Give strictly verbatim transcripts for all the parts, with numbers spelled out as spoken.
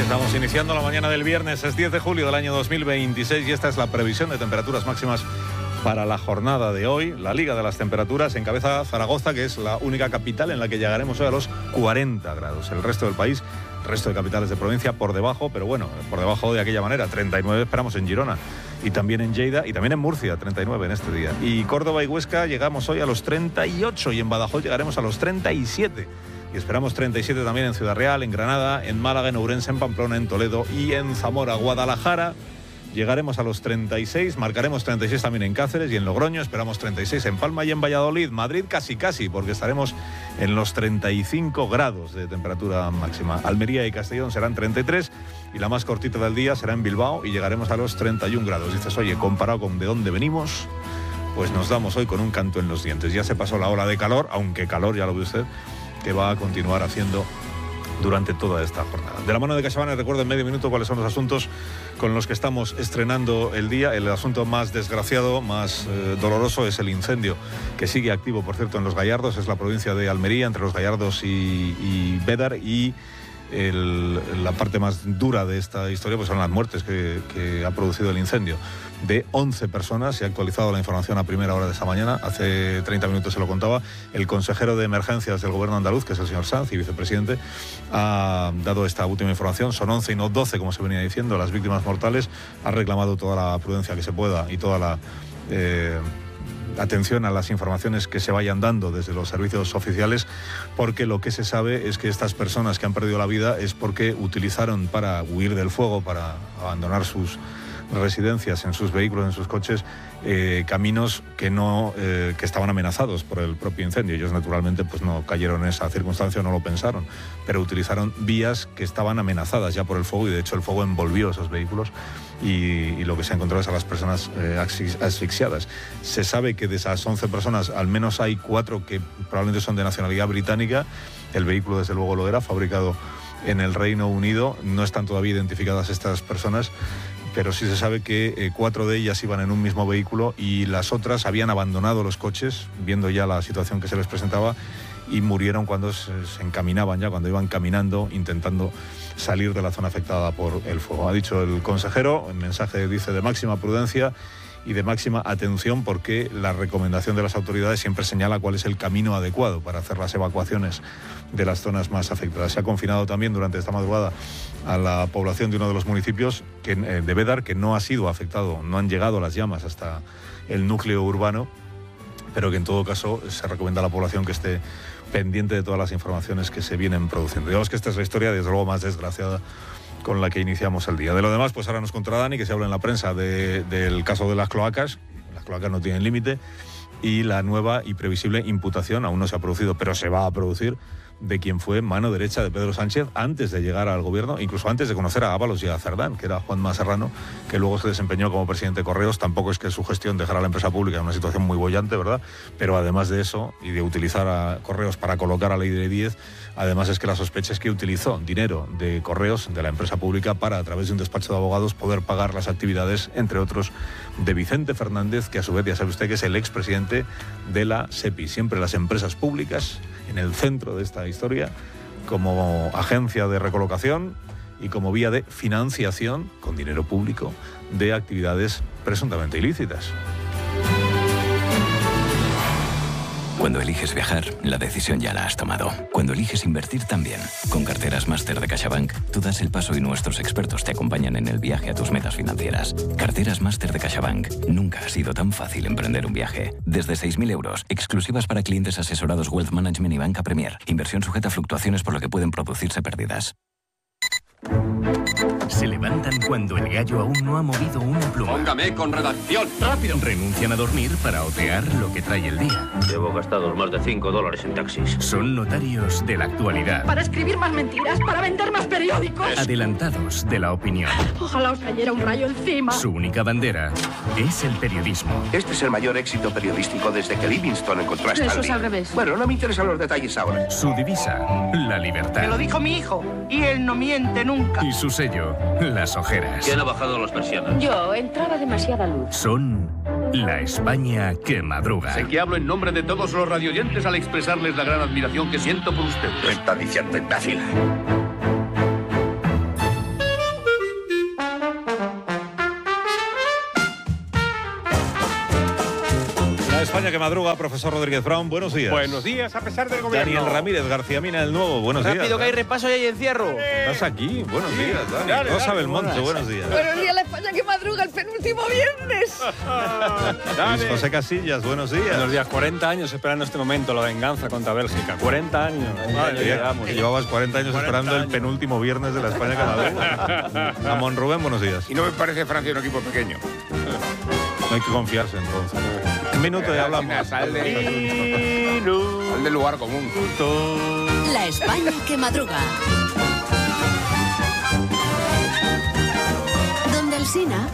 Estamos iniciando la mañana del viernes, es diez de julio del año dos mil veintiséis y esta es la previsión de temperaturas máximas para la jornada de hoy. La Liga de las Temperaturas encabeza Zaragoza, que es la única capital en la que llegaremos hoy a los cuarenta grados. El resto del país, el resto de capitales de provincia por debajo, pero bueno, por debajo de aquella manera. treinta y nueve esperamos en Girona y también en Lleida y también en Murcia, treinta y nueve en este día. Y Córdoba y Huesca llegamos hoy a los treinta y ocho y en Badajoz llegaremos a los treinta y siete. Y esperamos treinta y siete también en Ciudad Real, en Granada, en Málaga, en Ourense, en Pamplona, en Toledo y en Zamora. Guadalajara llegaremos a los treinta y seis, marcaremos treinta y seis también en Cáceres y en Logroño, esperamos treinta y seis en Palma y en Valladolid. Madrid casi casi, porque estaremos en los treinta y cinco grados de temperatura máxima. Almería y Castellón serán treinta y tres y la más cortita del día será en Bilbao y llegaremos a los treinta y un grados. Dices, oye, comparado con de dónde venimos, pues nos damos hoy con un canto en los dientes. Ya se pasó la ola de calor, aunque calor, ya lo ve usted, que va a continuar haciendo durante toda esta jornada. De la mano de CaixaBank, recuerdo en medio minuto cuáles son los asuntos con los que estamos estrenando el día. El asunto más desgraciado, más eh, doloroso es el incendio que sigue activo, por cierto, en Los Gallardos. Es la provincia de Almería, entre Los Gallardos y, y Bédar, y el, la parte más dura de esta historia pues son las muertes que, que ha producido el incendio. De once personas, se ha actualizado la información a primera hora de esta mañana, hace treinta minutos se lo contaba, el consejero de emergencias del gobierno andaluz, que es el señor Sanz, y vicepresidente, ha dado esta última información. Son once y no doce, como se venía diciendo, las víctimas mortales. Ha reclamado toda la prudencia que se pueda y toda la eh, atención a las informaciones que se vayan dando desde los servicios oficiales, porque lo que se sabe es que estas personas que han perdido la vida es porque utilizaron para huir del fuego, para abandonar sus residencias, en sus vehículos, en sus coches, eh, caminos que no eh, que estaban amenazados por el propio incendio. Ellos naturalmente pues no cayeron en esa circunstancia, no lo pensaron, pero utilizaron vías que estaban amenazadas ya por el fuego y de hecho el fuego envolvió esos vehículos y, y lo que se ha encontrado es a las personas eh, asfixiadas. Se sabe que de esas once personas al menos hay cuatro que probablemente son de nacionalidad británica. El vehículo desde luego lo era, fabricado en el Reino Unido. No están todavía identificadas estas personas, pero sí se sabe que eh, cuatro de ellas iban en un mismo vehículo y las otras habían abandonado los coches, viendo ya la situación que se les presentaba, y murieron cuando se, se encaminaban ya, cuando iban caminando, intentando salir de la zona afectada por el fuego. Ha dicho el consejero, el mensaje dice de máxima prudencia y de máxima atención, porque la recomendación de las autoridades siempre señala cuál es el camino adecuado para hacer las evacuaciones de las zonas más afectadas. Se ha confinado también durante esta madrugada a la población de uno de los municipios que, eh, de Bédar, que no ha sido afectado, no han llegado las llamas hasta el núcleo urbano, pero que en todo caso se recomienda a la población que esté pendiente de todas las informaciones que se vienen produciendo. Digamos que esta es la historia, desde luego, más desgraciada con la que iniciamos el día. De lo demás, pues ahora nos contará Dani, que se habla en la prensa de, del caso de las cloacas. Las cloacas no tienen límite, y la nueva y previsible imputación, aún no se ha producido, pero se va a producir, de quien fue mano derecha de Pedro Sánchez antes de llegar al gobierno, incluso antes de conocer a Ábalos y a Cerdán, que era Juanma Serrano, que luego se desempeñó como presidente de Correos. Tampoco es que su gestión dejara a la empresa pública en una situación muy bollante, ¿verdad? Pero además de eso, y de utilizar a Correos para colocar a Ley de diez, además es que la sospecha es que utilizó dinero de Correos, de la empresa pública, para, a través de un despacho de abogados, poder pagar las actividades, entre otros, de Vicente Fernández, que a su vez ya sabe usted que es el expresidente de la SEPI. Siempre las empresas públicas en el centro de esta historia, como agencia de recolocación y como vía de financiación con dinero público de actividades presuntamente ilícitas. Cuando eliges viajar, la decisión ya la has tomado. Cuando eliges invertir, también. Con Carteras Máster de CaixaBank, tú das el paso y nuestros expertos te acompañan en el viaje a tus metas financieras. Carteras Máster de CaixaBank. Nunca ha sido tan fácil emprender un viaje. Desde seis mil euros, exclusivas para clientes asesorados Wealth Management y Banca Premier. Inversión sujeta a fluctuaciones, por lo que pueden producirse pérdidas. Se levantan cuando el gallo aún no ha movido una pluma. Póngame con redacción. ¡Rápido! Renuncian a dormir para otear lo que trae el día. Llevo gastados más de cinco dólares en taxis. Son notarios de la actualidad. Para escribir más mentiras, para vender más periódicos. Adelantados de la opinión. Ojalá os cayera un rayo encima. Su única bandera es el periodismo. Este es el mayor éxito periodístico desde que Livingstone encontró a Stanley. Eso es al revés. Bueno, no me interesan los detalles ahora. Su divisa, la libertad. Me lo dijo mi hijo, y él no miente nunca. Y su sello, las ojeras. ¿Quién ha bajado las persianas? Yo, entraba demasiada luz. Son la España que madruga. Sé que hablo en nombre de todos los radioyentes al expresarles la gran admiración que siento por ustedes. Está diciendo imbécil. España que madruga, profesor Rodríguez Brown, buenos días. Buenos días, a pesar del gobierno. Daniel Ramírez García Mina, el nuevo, buenos Rápido, días. Rápido, que hay repaso y hay encierro. Estás aquí, buenos días, Dani. Dale, Rosa dale, Belmonte, buenos días. Buenos días, la España que madruga, el penúltimo viernes. Luis José Casillas, buenos días. Buenos días, cuarenta años esperando este momento, la venganza contra Bélgica. cuarenta años. Vale, llevamos. Llevabas cuarenta años cuarenta esperando años. El penúltimo viernes de la España que madruga. Ramón Rubén, buenos días. Y no me parece Francia un equipo pequeño. No hay que confiarse entonces. Un minuto y hablamos. Sal, de... Sal del lugar común. La España que madruga. Donde Alsina.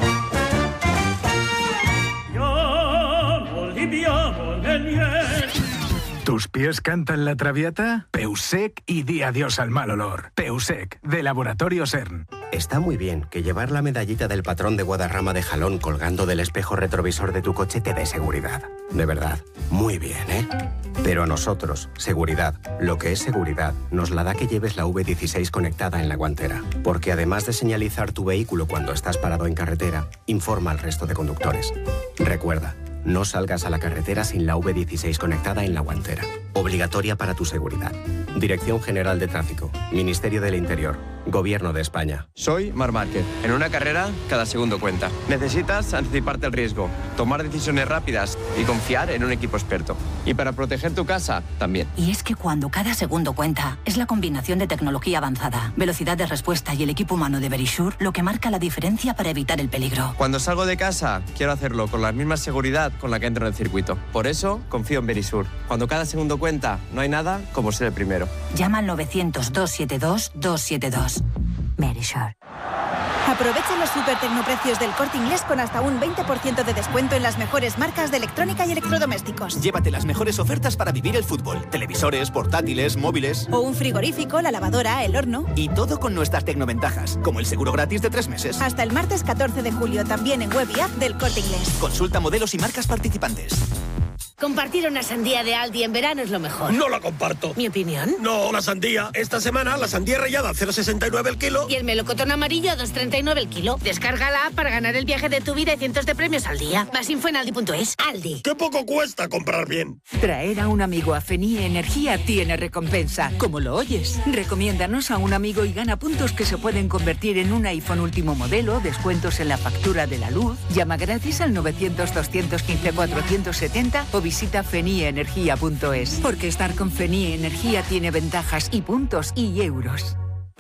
¿Tus pies cantan la traviata? Peusec y di adiós al mal olor. Peusec, de Laboratorio CERN. Está muy bien que llevar la medallita del patrón de Guadarrama de Jalón colgando del espejo retrovisor de tu coche te dé seguridad. De verdad, muy bien, ¿eh? Pero a nosotros, seguridad, lo que es seguridad, nos la da que lleves la V dieciséis conectada en la guantera. Porque además de señalizar tu vehículo cuando estás parado en carretera, informa al resto de conductores. Recuerda, no salgas a la carretera sin la V dieciséis conectada en la guantera. Obligatoria para tu seguridad. Dirección General de Tráfico. Ministerio del Interior. Gobierno de España. Soy Marc Márquez. En una carrera, cada segundo cuenta. Necesitas anticiparte al riesgo, tomar decisiones rápidas y confiar en un equipo experto. Y para proteger tu casa, también. Y es que cuando cada segundo cuenta, es la combinación de tecnología avanzada, velocidad de respuesta y el equipo humano de Verisure lo que marca la diferencia para evitar el peligro. Cuando salgo de casa, quiero hacerlo con la misma seguridad con la que entro en el circuito. Por eso, confío en Verisure. Cuando cada segundo cuenta, no hay nada como ser el primero. Llama al novecientos, doscientos setenta y dos, doscientos setenta y dos. Verisure. Aprovecha los super tecnoprecios del Corte Inglés con hasta un veinte por ciento de descuento en las mejores marcas de electrónica y electrodomésticos. Llévate las mejores ofertas para vivir el fútbol. Televisores, portátiles, móviles. O un frigorífico, la lavadora, el horno. Y todo con nuestras tecnoventajas, como el seguro gratis de tres meses. Hasta el martes catorce de julio, también en web y app del Corte Inglés. Consulta modelos y marcas participantes. Compartir una sandía de Aldi en verano es lo mejor. No la comparto. ¿Mi opinión? No, la sandía. Esta semana la sandía rallada a cero coma sesenta y nueve el kilo. Y el melocotón amarillo a dos coma treinta y nueve el kilo. Descárgala para ganar el viaje de tu vida y cientos de premios al día. Más info en aldi punto es. Aldi. Qué poco cuesta comprar bien. Traer a un amigo a Fenie Energía tiene recompensa. Como lo oyes. Recomiéndanos a un amigo y gana puntos que se pueden convertir en un iPhone último modelo, descuentos en la factura de la luz. Llama gratis al novecientos, doscientos quince, cuatrocientos setenta o visita fenie energía punto es. Porque estar con Fenie Energía tiene ventajas y puntos y euros.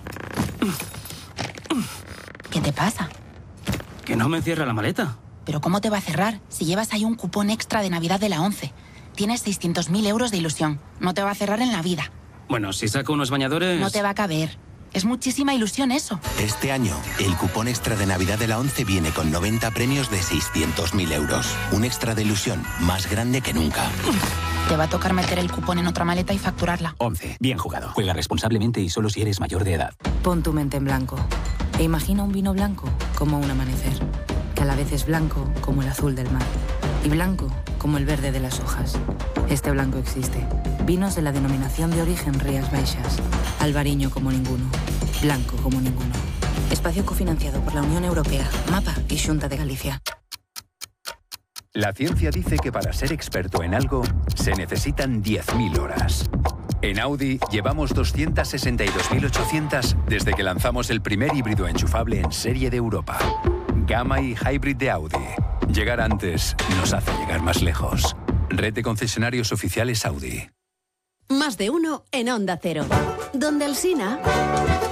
¿Qué te pasa? Que no me cierra la maleta. ¿Pero cómo te va a cerrar si llevas ahí un cupón extra de Navidad de la ONCE? Tienes seiscientos mil euros de ilusión. No te va a cerrar en la vida. Bueno, si saco unos bañadores... No te va a caber. Es muchísima ilusión eso. Este año, el cupón extra de Navidad de la ONCE viene con noventa premios de seiscientos mil euros. Un extra de ilusión más grande que nunca. Te va a tocar meter el cupón en otra maleta y facturarla. ONCE. Bien jugado. Juega responsablemente y solo si eres mayor de edad. Pon tu mente en blanco. E imagina un vino blanco como un amanecer. Que a la vez es blanco como el azul del mar. Y blanco como el verde de las hojas. Este blanco existe. Vinos de la denominación de origen Rías Baixas. Albariño como ninguno. Blanco como ninguno. Espacio cofinanciado por la Unión Europea, MAPA y Xunta de Galicia. La ciencia dice que para ser experto en algo se necesitan diez mil horas. En Audi llevamos doscientas sesenta y dos mil ochocientas desde que lanzamos el primer híbrido enchufable en serie de Europa. Gamma y Hybrid de Audi. Llegar antes nos hace llegar más lejos. Red de concesionarios oficiales Audi. Más de uno en Onda Cero. Donde Alsina.